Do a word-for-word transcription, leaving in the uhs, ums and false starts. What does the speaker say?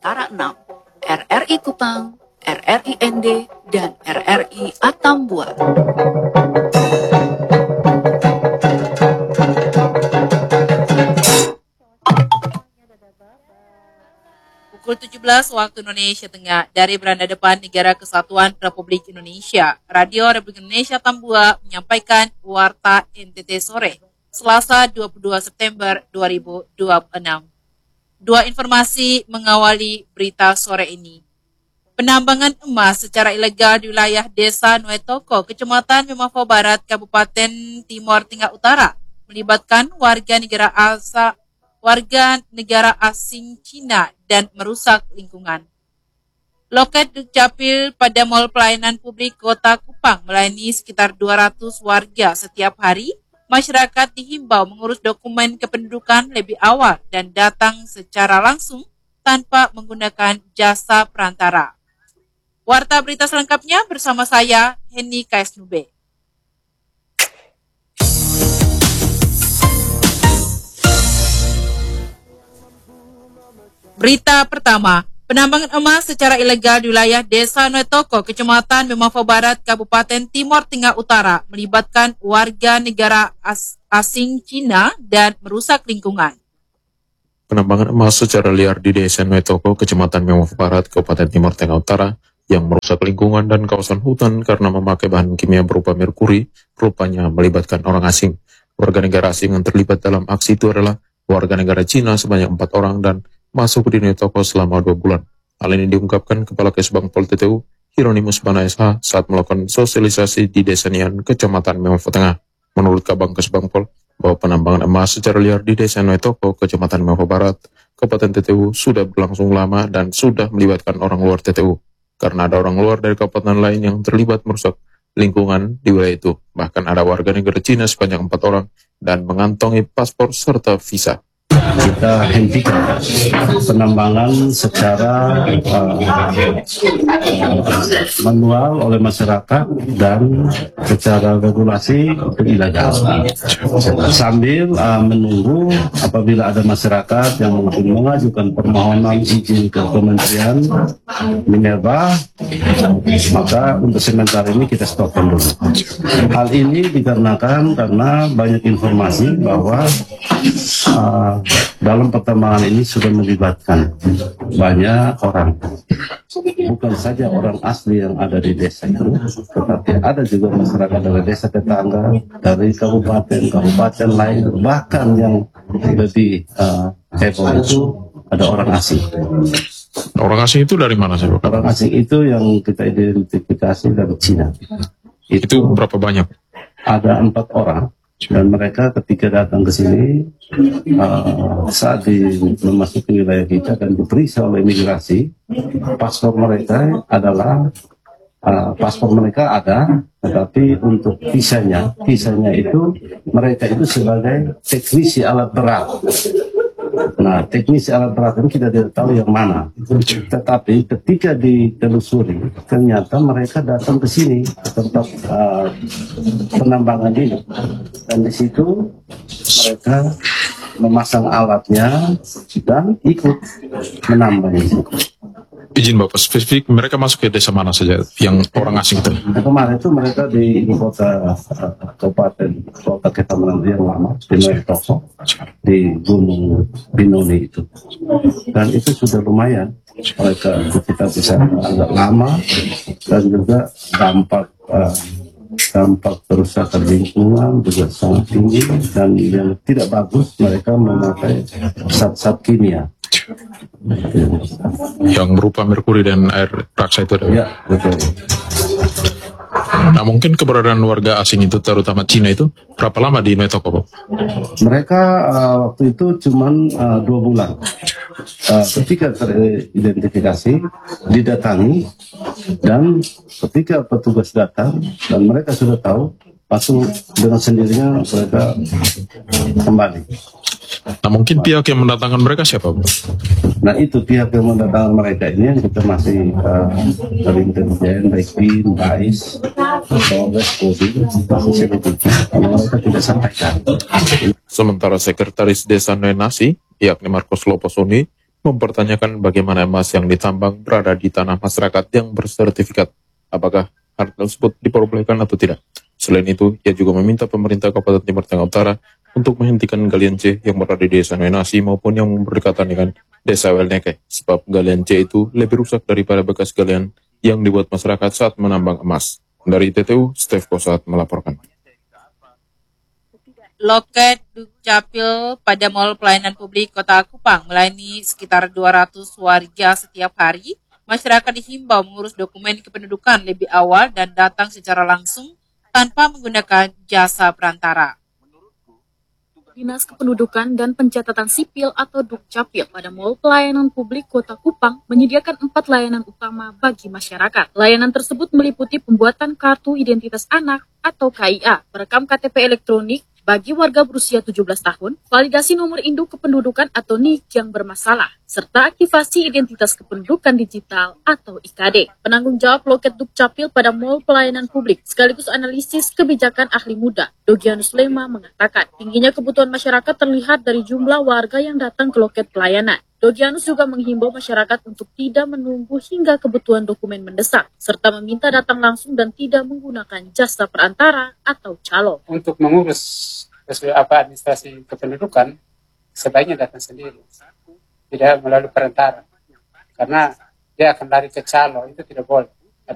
Utara enam, R R I Kupang, R R I N D, dan R R I Atambua. Pukul tujuh belas waktu Indonesia Tengah dari beranda depan Negara Kesatuan Republik Indonesia, Radio Republik Indonesia Tambua menyampaikan Warta N T T Sore, Selasa dua puluh dua September dua ribu dua puluh enam. Dua informasi mengawali berita sore ini. Penambangan emas secara ilegal di wilayah Desa Nuetoko, Kecamatan Memafo Barat, Kabupaten Timor Tengah Utara, melibatkan warga negara asa warga negara asing Cina dan merusak lingkungan. Loket Dukcapil pada Mall Pelayanan Publik Kota Kupang melayani sekitar dua ratus warga setiap hari. Masyarakat dihimbau mengurus dokumen kependudukan lebih awal dan datang secara langsung tanpa menggunakan jasa perantara. Warta berita selengkapnya bersama saya, Henny Kaisnube. Berita pertama, penambangan emas secara ilegal di wilayah Desa Nuetoko, Kecamatan Memafo Barat, Kabupaten Timor Tengah Utara, melibatkan warga negara as- asing Cina dan merusak lingkungan. Penambangan emas secara liar di Desa Nuetoko, Kecamatan Memafo Barat, Kabupaten Timor Tengah Utara, yang merusak lingkungan dan kawasan hutan karena memakai bahan kimia berupa merkuri, rupanya melibatkan orang asing. Warga negara asing yang terlibat dalam aksi itu adalah warga negara Cina sebanyak empat orang dan masuk di Nuetoko selama dua bulan. Hal ini diungkapkan Kepala Kesbang Pol T T U, Hieronymus Bana S H, saat melakukan sosialisasi di Desa Nian, Kecamatan Memafo Tengah. Menurut Kabang Kesbang Pol, bahwa penambangan emas secara liar di Desa Nuetoko, Kecamatan Memafo Barat, Kabupaten T T U sudah berlangsung lama dan sudah melibatkan orang luar T T U. Karena ada orang luar dari kabupaten lain yang terlibat merusak lingkungan di wilayah itu. Bahkan ada warga negara Cina sebanyak empat orang dan mengantongi paspor serta visa. Kita hentikan penambangan secara uh, manual oleh masyarakat dan secara regulasi itu ilegal. Sambil uh, menunggu apabila ada masyarakat yang mungkin mengajukan permohonan izin ke Kementerian Minerba, maka untuk sementara ini kita stopkan dulu. Hal ini dikarenakan karena banyak informasi bahwa uh, dalam pertambangan ini sudah melibatkan banyak orang, bukan saja orang asli yang ada di desa itu, tetapi ada juga masyarakat dari desa tetangga, dari kabupaten-kabupaten lain, bahkan yang lebih uh, heboh itu ada orang asing. Orang asing itu dari mana sih, Pak? Orang asing itu yang kita identifikasi dari Cina. Itu, itu berapa banyak? Ada empat orang. Dan mereka ketika datang ke sini uh, saat di memasuki wilayah kita dan diperiksa oleh imigrasi, paspor mereka adalah uh, paspor mereka ada, tetapi untuk visanya, visanya itu mereka itu sebagai teknisi alat berat. Nah, teknisi alat berat ini kita tidak tahu yang mana. Tetapi ketika ditelusuri, ternyata mereka datang ke sini ke tempat uh, penambangan ini, dan di situ mereka memasang alatnya dan ikut menambang. Izin Bapak, spesifik mereka masuk ke desa mana saja yang orang asing itu? Nah, kemarin itu mereka di ibu kota uh, kabupaten kota Ketaman yang lama di Nuetoko, di Gunung Binoni itu, dan itu sudah lumayan mereka kita bisa agak lama dan juga dampak uh, dampak kerusakan lingkungan juga sangat tinggi, dan yang tidak bagus mereka memakai zat-zat kimia yang berupa merkuri dan air raksa itu. Ya, betul. Nah, mungkin keberadaan warga asing itu, terutama Cina itu, berapa lama di Nuetoko, Pak? Mereka uh, waktu itu cuma uh, dua bulan. Uh, ketika teridentifikasi, didatangi, dan ketika petugas datang dan mereka sudah tahu, langsung dengan sendirinya mereka kembali. Nah, mungkin pihak yang mendatangkan mereka siapa, Pak? Nah, itu pihak yang mendatangkan mereka ini yang kita masih uh, dari intelijen, baik bin, Bais, Polres, Polri, masih selidiki, karena mereka tidak sampaikan. Sementara Sekretaris Desa Nenasi, yakni Marcos Loposoni, mempertanyakan bagaimana emas yang ditambang berada di tanah masyarakat yang bersertifikat, apakah hal tersebut diperbolehkan atau tidak. Selain itu, ia juga meminta pemerintah Kabupaten Timur Tengah Utara untuk menghentikan galian C yang berada di Desa Nasi maupun yang berdekatan dengan Desa Welneke, sebab galian C itu lebih rusak daripada bekas galian yang dibuat masyarakat saat menambang emas. Dari T T U, Steve Kosat melaporkan. Loket Dukcapil pada Mall Pelayanan Publik Kota Kupang melayani sekitar dua ratus warga setiap hari. Masyarakat dihimbau mengurus dokumen kependudukan lebih awal dan datang secara langsung tanpa menggunakan jasa perantara. Dinas Kependudukan dan Pencatatan Sipil atau Dukcapil pada Mall Pelayanan Publik Kota Kupang menyediakan empat layanan utama bagi masyarakat. Layanan tersebut meliputi pembuatan kartu identitas anak atau K I A, perekam K T P elektronik bagi warga berusia tujuh belas tahun, validasi nomor induk kependudukan atau N I K yang bermasalah, serta aktivasi identitas kependudukan digital atau I K D. Penanggung jawab loket Dukcapil pada Mall Pelayanan Publik sekaligus analisis kebijakan ahli muda, Dogianus Lema mengatakan, tingginya kebutuhan masyarakat terlihat dari jumlah warga yang datang ke loket pelayanan. Dogianus juga menghimbau masyarakat untuk tidak menunggu hingga kebutuhan dokumen mendesak, serta meminta datang langsung dan tidak menggunakan jasa perantara atau calo. Untuk mengurus sesuai apa administrasi kependudukan, sebaiknya datang sendiri, tidak melalui perantara, karena dia akan lari ke calo, itu tidak boleh.